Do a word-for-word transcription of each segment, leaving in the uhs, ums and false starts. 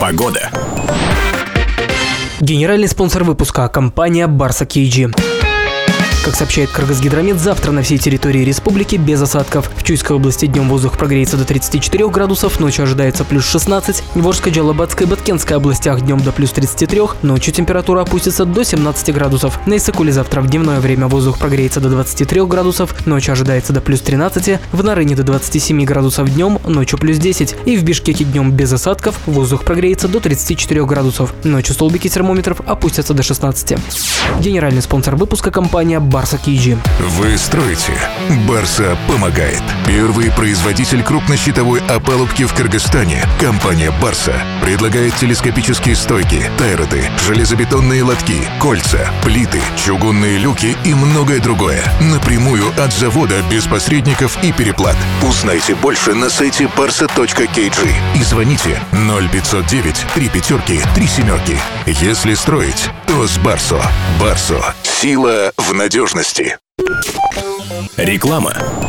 Погода. Генеральный спонсор выпуска – компания Барса кей джи. Как сообщает Кыргызгидромет, завтра на всей территории республики без осадков. В Чуйской области днем воздух прогреется до тридцати четырёх градусов, ночью ожидается плюс шестнадцать. В Волжской, Джалабадской и Баткенской областях днем до плюс тридцати трёх, ночью температура опустится до семнадцати градусов. На Иссыкуле завтра в дневное время воздух прогреется до двадцати трёх градусов, ночью ожидается до плюс тринадцати. В Нарыне до двадцати семи градусов днем, ночью плюс десять. И в Бишкеке днем без осадков воздух прогреется до тридцати четырёх градусов. Ночью столбики термометров опустятся до шестнадцати. Генеральный спонсор выпуска – компания Барса кей джи. Вы строите? Барса помогает. Первый производитель крупнощитовой опалубки в Кыргызстане. Компания Барса предлагает телескопические стойки, тайроды, железобетонные лотки, кольца, плиты, чугунные люки и многое другое. Напрямую от завода, без посредников и переплат. Узнайте больше на сайте барса точка кей джи и звоните ноль пятьсот девять три пятерки три семерки. Если строить, то с Барсо. Барсо. Сила в надежности. Реклама.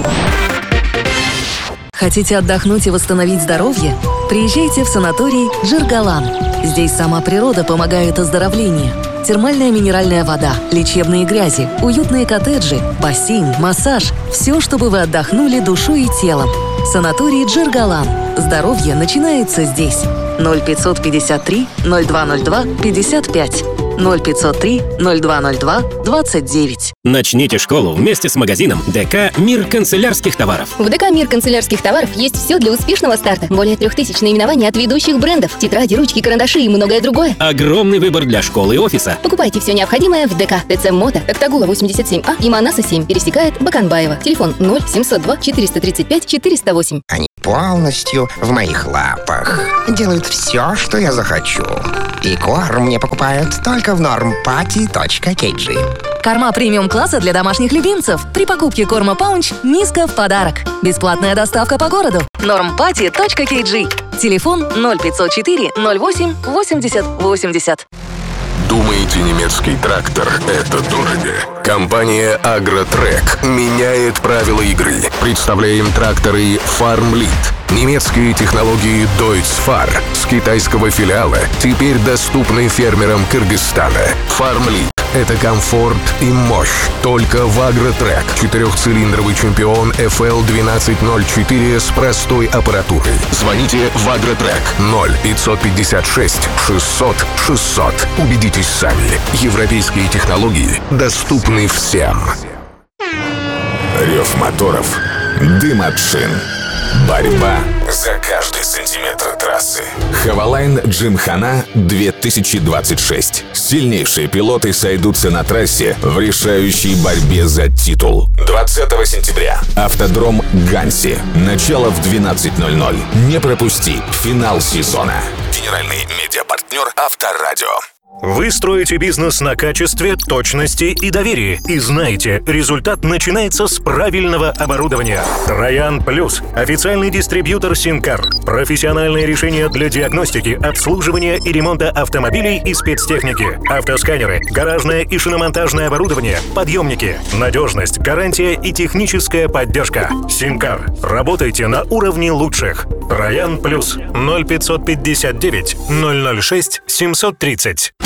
Хотите отдохнуть и восстановить здоровье? Приезжайте в санаторий Джиргалан. Здесь сама природа помогает оздоровлению. Термальная минеральная вода, лечебные грязи, уютные коттеджи, бассейн, массаж. Все, чтобы вы отдохнули душой и телом. Санаторий Джиргалан. Здоровье начинается здесь. ноль пятьсот пятьдесят три ноль два ноль два пятьдесят пять. ноль пятьсот три ноль два ноль два двадцать девять. Начните школу вместе с магазином ДК «Мир канцелярских товаров». В ДК «Мир канцелярских товаров» есть все для успешного старта. Более трех тысяч наименований от ведущих брендов, тетради, ручки, карандаши и многое другое. Огромный выбор для школы и офиса. Покупайте все необходимое в ДК. ТЦ «Мото», Токтагула восемьдесят семь А и Манаса семь. Пересекает Баканбаева. Телефон ноль семьсот два четыреста тридцать пять четыреста восемь. Они полностью в моих лапах. Делают все, что я захочу. И корм мне покупают только в нормпати точка кей джи. Корма премиум-класса для домашних любимцев. При покупке корма Паунч низко в подарок. Бесплатная доставка по городу. нормпати точка кей джи. Телефон ноль пятьсот четыре ноль восемь восемьдесят восемьдесят. Думаете, немецкий трактор – это дорого? Компания «Агротрек» меняет правила игры. Представляем тракторы «Фармлит». Немецкие технологии Deutz-Fahr с китайского филиала теперь доступны фермерам Кыргызстана. «Фармлит» – это комфорт и мощь. Только в «Агротрек». Четырехцилиндровый чемпион эф эл двенадцать ноль четыре с простой аппаратурой. Звоните в «Агротрек» ноль пятьсот пятьдесят шесть шестьсот шестьсот. Убедитесь сами. Европейские технологии доступны всем. Рев моторов, дым от шин. Борьба за каждый сантиметр трассы. Хавалайн Джимхана две тысячи двадцать шесть. Сильнейшие пилоты сойдутся на трассе в решающей борьбе за титул. двадцатого сентября. Автодром Ганси. Начало в двенадцать ноль ноль. Не пропусти финал сезона. Генеральный медиапартнер Авторадио. Вы строите бизнес на качестве, точности и доверии. И знаете, результат начинается с правильного оборудования. Троян Плюс. Официальный дистрибьютор Синкар. Профессиональные решения для диагностики, обслуживания и ремонта автомобилей и спецтехники. Автосканеры, гаражное и шиномонтажное оборудование, подъемники. Надежность, гарантия и техническая поддержка. Синкар. Работайте на уровне лучших. Троян Плюс. ноль пятьсот пятьдесят девять ноль ноль шесть семьсот тридцать.